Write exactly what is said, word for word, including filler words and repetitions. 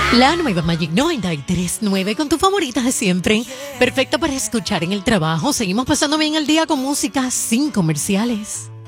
La nueva Magic noventa y tres punto nueve con tu favorita de siempre. Perfecta para escuchar en el trabajo. Seguimos pasando bien el día con música sin comerciales.